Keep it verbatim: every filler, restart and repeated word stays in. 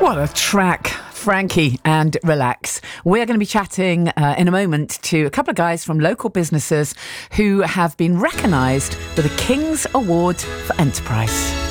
What a track. Frankie and Relax. We're going to be chatting uh, in a moment to a couple of guys from local businesses who have been recognised with the King's Award for Enterprise.